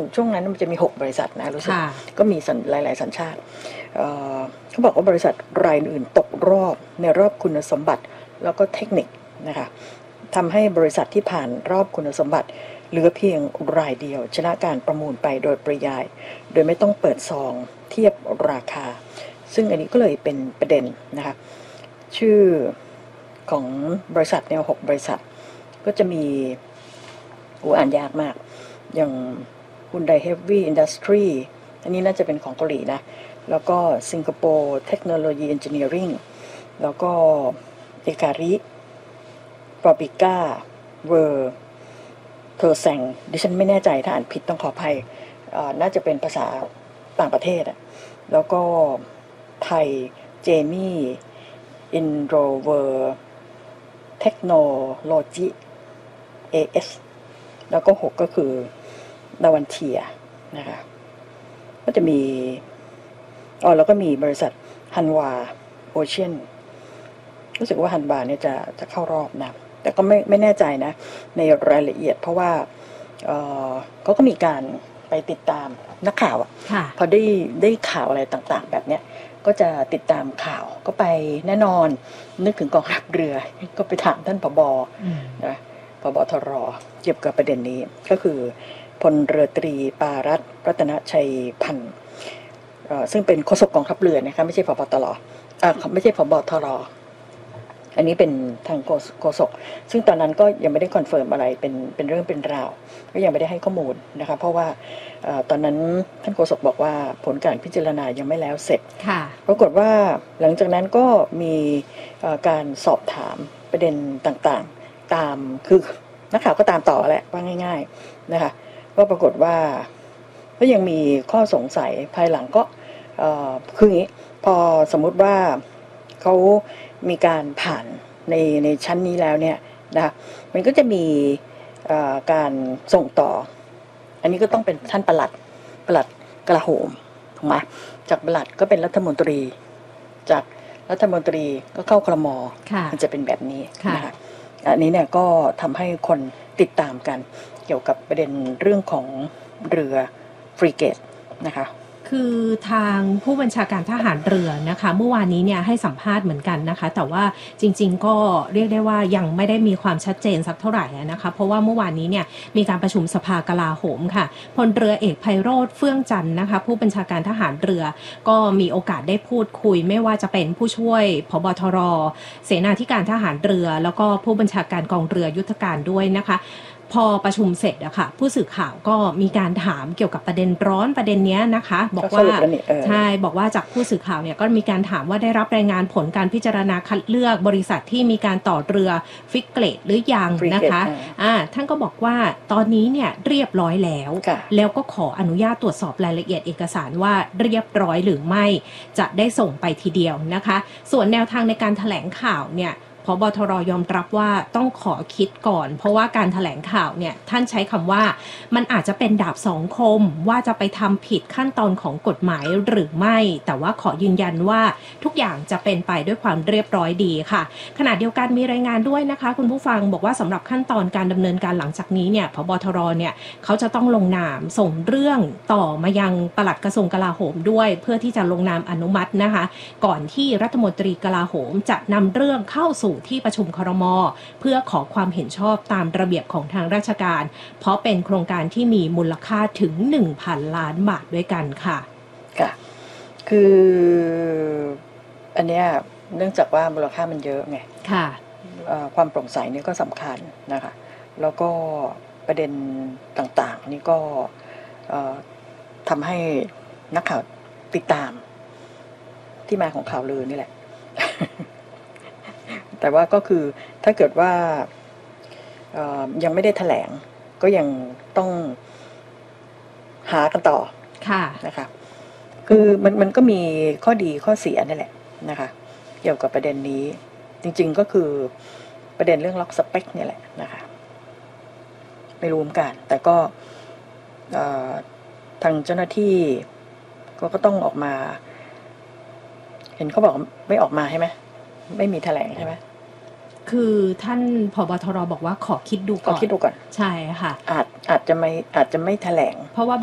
ช่วงนั้นมันจะมี6บริษัทนะรู้สึกก็มีหลายๆสัญชาติเขาบอกว่าบริษัทรายอื่นตกรอบในรอบคุณสมบัติแล้วก็เทคนิคนะคะทำให้บริษัทที่ผ่านรอบคุณสมบัติเหลือเพียงรายเดียวชนะการประมูลไปโดยปริยายโดยไม่ต้องเปิดซองเทียบราคาซึ่งอันนี้ก็เลยเป็นประเด็นนะคะชื่อของบริษัทเนี่ย6บริษัทก็จะมีอ่านยากมากอย่าง Hyundai Heavy Industry อันนี้น่าจะเป็นของเกาหลีนะแล้วก็ Singapore Technology Engineering แล้วก็เอการิปรอปิก้าเวอร์เทอร์แซงดิฉันไม่แน่ใจถ้าอ่านผิดต้องขออภัยน่าจะเป็นภาษาต่างประเทศแล้วก็ไทยเจมี่อินโดเวอร์เทคโนโลยีAS แล้วก็6ก็คือดาวันเทียนะคะก็จะมีแล้วก็มีบริษัทฮันวาโอเชียนรู้สึกว่าฮันวาเนี่ยจะเข้ารอบนะแต่ก็ไม่แน่ใจนะในรายละเอียดเพราะว่าเขาก็มีการไปติดตามนักข่าวพอได้ข่าวอะไรต่างๆแบบเนี้ยก็จะติดตามข่าวก็ไปแน่นอนนึกถึงกองทัพเรือก็ไปถามท่านผบ.นะผบ.ทร.เกี่ยวกับประเด็นนี้ก็คือพลเรือตรีปารัตน์รัตนชัยพันธ์ซึ่งเป็นโฆษกกองทัพเรือนะคะไม่ใช่ผบ.ตร.ไม่ใช่ผบ.ทร.อันนี้เป็นทางโฆษกซึ่งตอนนั้นก็ยังไม่ได้คอนเฟิร์มอะไรเป็นเรื่องเป็นราวก็ยังไม่ได้ให้ข้อมูลนะคะเพราะว่าตอนนั้นท่านโฆษกบอกว่าผลการพิจารณายังไม่แล้วเสร็จปรากฏว่าหลังจากนั้นก็มีการสอบถามประเด็นต่างๆตามคือนักข่าวก็ตามต่อแหละว่าง่ายๆนะคะก็ปรากฏว่าก็ยังมีข้อสงสัยภายหลังก็คืออย่างนี้พอสมมุติว่าเขามีการผ่านในชั้นนี้แล้วเนี่ยนะคะมันก็จะมีการส่งต่ออันนี้ก็ต้องเป็นท่านปลัดกลาโหมถูกไหมจากปลัดก็เป็นรัฐมนตรีจากรัฐมนตรีก็เข้าครม.มันจะเป็นแบบนี้นะคะอันนี้เนี่ยก็ทำให้คนติดตามกันเกี่ยวกับประเด็นเรื่องของเรือฟรีเกตนะคะคือทางผู้บัญชาการทหารเรือนะคะเมื่อวานนี้เนี่ยให้สัมภาษณ์เหมือนกันนะคะแต่ว่าจริงๆก็เรียกได้ว่ายังไม่ได้มีความชัดเจนสักเท่าไหร่นะคะเพราะว่าเมื่อวานนี้เนี่ยมีการประชุมสภากลาโหมค่ะพลเรือเอกไพโรจน์เฟื่องจันทร์นะคะผู้บัญชาการทหารเรือก็มีโอกาสได้พูดคุยไม่ว่าจะเป็นผู้ช่วยผบ.ทร.เสนาธิการทหารเรือแล้วก็ผู้บัญชาการกองเรือยุทธการด้วยนะคะพอประชุมเสร็จอะค่ะผู้สื่อข่าวก็มีการถามเกี่ยวกับประเด็นร้อนประเด็นนี้นะคะบอกว่าใช่บอกว่าจากผู้สื่อข่าวเนี่ยก็มีการถามว่าได้รับรายงานผลการพิจารณาคัดเลือกบริษัทที่มีการต่อเรือฟิกเกตหรือยังนะคะท่านก็บอกว่าตอนนี้เนี่ยเรียบร้อยแล้วก็ขออนุญาตตรวจสอบรายละเอียดเอกสารว่าเรียบร้อยหรือไม่จะได้ส่งไปทีเดียวนะคะส่วนแนวทางในการแถลงข่าวเนี่ยผบ.ทร.ยอมรับว่าต้องขอคิดก่อนเพราะว่าการแถลงข่าวเนี่ยท่านใช้คำว่ามันอาจจะเป็นดาบสองคมว่าจะไปทำผิดขั้นตอนของกฎหมายหรือไม่แต่ว่าขอยืนยันว่าทุกอย่างจะเป็นไปด้วยความเรียบร้อยดีค่ะขณะเดียวกันมีรายงานด้วยนะคะคุณผู้ฟังบอกว่าสำหรับขั้นตอนการดำเนินการหลังจากนี้เนี่ยผบ.ทร.เนี่ยเขาจะต้องลงนามส่งเรื่องต่อมายังปลัดกระทรวงกลาโหมด้วยเพื่อที่จะลงนามอนุมัตินะคะก่อนที่รัฐมนตรีกลาโหมจะนำเรื่องเข้าสู่ที่ประชุมครม.เพื่อขอความเห็นชอบตามระเบียบของทางราชการเพราะเป็นโครงการที่มีมูลค่าถึง 1,000 ล้านบาทด้วยกันค่ะค่ะคืออันเนี้ยเนื่องจากว่ามูลค่ามันเยอะไงค่ะความโปร่งใสนี่ก็สำคัญนะคะแล้วก็ประเด็นต่างๆนี่ก็ทำให้นักข่าวติดตามที่มาของข่าวลือนี่แหละ แต่ว่าก็คือถ้าเกิดว่ายังไม่ได้แถลงก็ยังต้องหากันต่อนะคะคือมันก็มีข้อดีข้อเสียนั่นแหละนะคะเกี่ยวกับประเด็นนี้จริงๆก็คือประเด็นเรื่องล็อกสเปคเนี่ยแหละนะคะไม่รู้เหมือนกันแต่ก็ทางเจ้าหน้าที่ก็ต้องออกมาเห็นเขาบอกไม่ออกมาใช่ไหมไม่มีแถลงใช่ไหมคือท่านผบ.ทร.บอกว่าขอคิดดูก่อนใช่ค่ะอาจจะไม่แถลงเพราะว่า